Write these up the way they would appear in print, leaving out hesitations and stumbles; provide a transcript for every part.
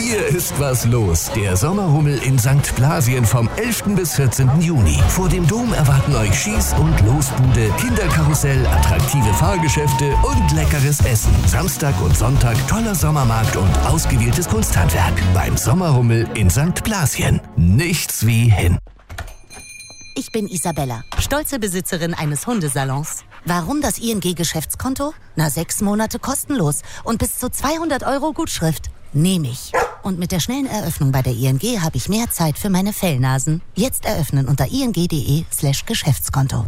Hier ist was los. Der Sommerhummel in St. Blasien vom 11. bis 14. Juni. Vor dem Dom erwarten euch Schieß- und Losbude, Kinderkarussell, attraktive Fahrgeschäfte und leckeres Essen. Samstag und Sonntag toller Sommermarkt und ausgewähltes Kunsthandwerk. Beim Sommerhummel in St. Blasien. Nichts wie hin. Ich bin Isabella, stolze Besitzerin eines Hundesalons. Warum das ING-Geschäftskonto? 6 Monate kostenlos und bis zu 200 € Gutschrift. Nehme ich. Und mit der schnellen Eröffnung bei der ING habe ich mehr Zeit für meine Fellnasen. Jetzt eröffnen unter ing.de/Geschäftskonto.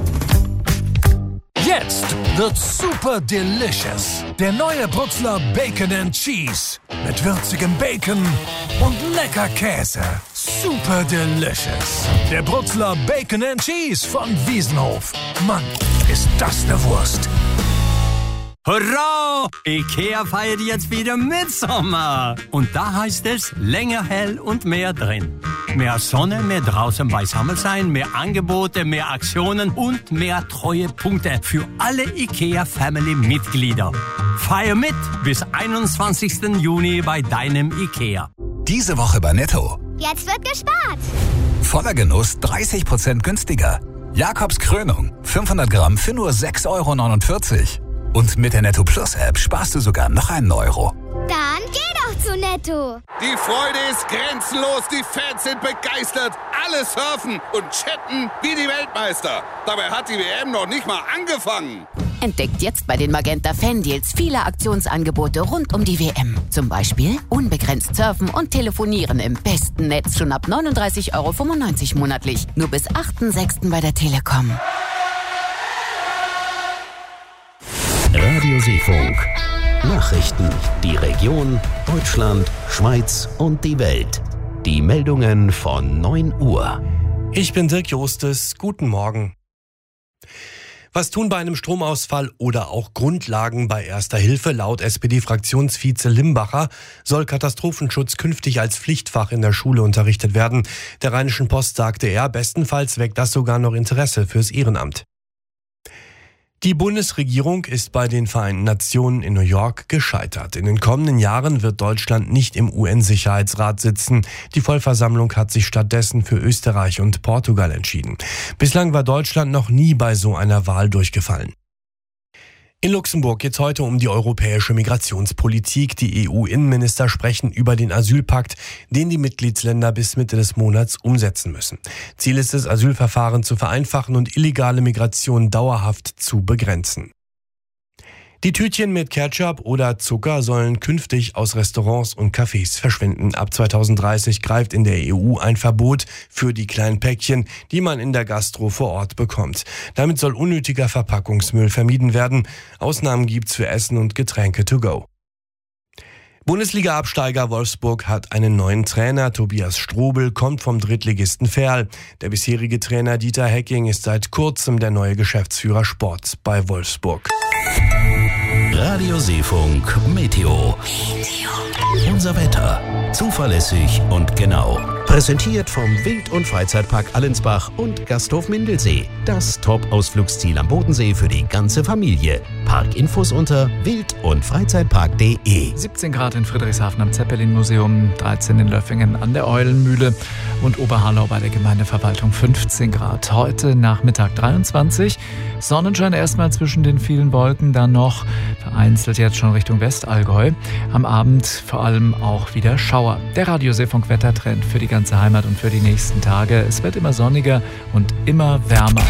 Jetzt wird super delicious. Der neue Brutzler Bacon and Cheese. Mit würzigem Bacon und lecker Käse. Super delicious. Der Brutzler Bacon and Cheese von Wiesenhof. Mann, ist das eine Wurst. Hurra! IKEA feiert jetzt wieder Mitsommer. Und da heißt es länger hell und mehr drin. Mehr Sonne, mehr draußen beisammen sein, mehr Angebote, mehr Aktionen und mehr Treuepunkte für alle IKEA-Family-Mitglieder. Feier mit bis 21. Juni bei deinem IKEA. Diese Woche bei Netto. Jetzt wird gespart. Voller Genuss 30% günstiger. Jakobs Krönung 500 Gramm für nur 6,49 €. Und mit der Netto Plus App sparst du sogar noch einen Euro. Dann geh doch zu Netto. Die Freude ist grenzenlos, die Fans sind begeistert. Alle surfen und chatten wie die Weltmeister. Dabei hat die WM noch nicht mal angefangen. Entdeckt jetzt bei den Magenta Fan-Deals viele Aktionsangebote rund um die WM. Zum Beispiel unbegrenzt surfen und telefonieren im besten Netz schon ab 39,95 € monatlich. Nur bis 8.6. bei der Telekom. Radio Seefunk. Nachrichten. Die Region, Deutschland, Schweiz und die Welt. Die Meldungen von 9 Uhr. Ich bin Dirk Jostes. Guten Morgen. Was tun bei einem Stromausfall oder auch Grundlagen bei Erster Hilfe? Laut SPD-Fraktionsvize Limbacher soll Katastrophenschutz künftig als Pflichtfach in der Schule unterrichtet werden. Der Rheinischen Post sagte er, bestenfalls weckt das sogar noch Interesse fürs Ehrenamt. Die Bundesregierung ist bei den Vereinten Nationen in New York gescheitert. In den kommenden Jahren wird Deutschland nicht im UN-Sicherheitsrat sitzen. Die Vollversammlung hat sich stattdessen für Österreich und Portugal entschieden. Bislang war Deutschland noch nie bei so einer Wahl durchgefallen. In Luxemburg geht es heute um die europäische Migrationspolitik. Die EU-Innenminister sprechen über den Asylpakt, den die Mitgliedsländer bis Mitte des Monats umsetzen müssen. Ziel ist es, Asylverfahren zu vereinfachen und illegale Migration dauerhaft zu begrenzen. Die Tütchen mit Ketchup oder Zucker sollen künftig aus Restaurants und Cafés verschwinden. Ab 2030 greift in der EU ein Verbot für die kleinen Päckchen, die man in der Gastro vor Ort bekommt. Damit soll unnötiger Verpackungsmüll vermieden werden. Ausnahmen gibt's für Essen und Getränke to go. Bundesliga-Absteiger Wolfsburg hat einen neuen Trainer. Tobias Strobel kommt vom Drittligisten Verl. Der bisherige Trainer Dieter Hecking ist seit kurzem der neue Geschäftsführer Sport bei Wolfsburg. Radio Seefunk Meteo. Unser Wetter. Zuverlässig und genau. Präsentiert vom Wild- und Freizeitpark Allensbach und Gasthof Mindelsee. Das Top-Ausflugsziel am Bodensee für die ganze Familie. Parkinfos unter wild- und freizeitpark.de. 17 Grad in Friedrichshafen am Zeppelin-Museum, 13 in Löffingen an der Eulenmühle und Oberharlau bei der Gemeindeverwaltung 15 Grad. Heute Nachmittag 23. Sonnenschein erstmal zwischen den vielen Wolken, dann noch vereinzelt jetzt schon Richtung Westallgäu. Am Abend vor allem auch wieder Schauer. Der Radio Seefunk Wettertrend für die ganze Heimat und für die nächsten Tage. Es wird immer sonniger und immer wärmer.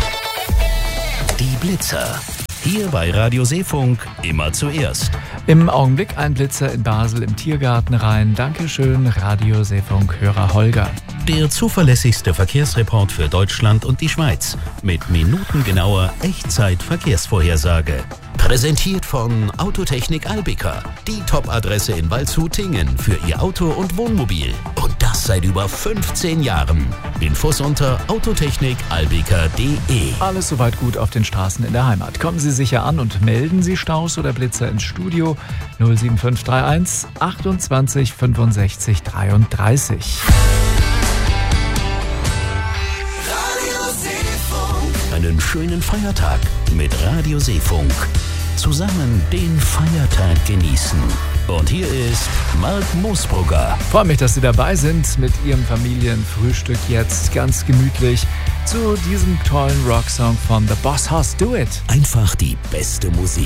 Die Blitzer. Hier bei Radio Seefunk immer zuerst. Im Augenblick ein Blitzer in Basel im Tiergarten rein. Dankeschön, Radio Seefunk-Hörer Holger. Der zuverlässigste Verkehrsreport für Deutschland und die Schweiz. Mit minutengenauer Echtzeit-Verkehrsvorhersage. Präsentiert von Autotechnik Albica. Die Top-Adresse in Waldshut-Tingen für Ihr Auto und Wohnmobil. Und das seit über 15 Jahren. Infos unter autotechnikalbica.de. Alles soweit gut auf den Straßen in der Heimat. Kommen Sie sicher an und melden Sie Staus oder Blitzer ins Studio 07531 28 65 33. Einen schönen Feiertag mit Radio Seefunk. Zusammen den Feiertag genießen. Und hier ist Mark Moosbrugger. Freue mich, dass Sie dabei sind mit Ihrem Familienfrühstück jetzt ganz gemütlich zu diesem tollen Rocksong von The Boss Hoss. Do It. Einfach die beste Musik.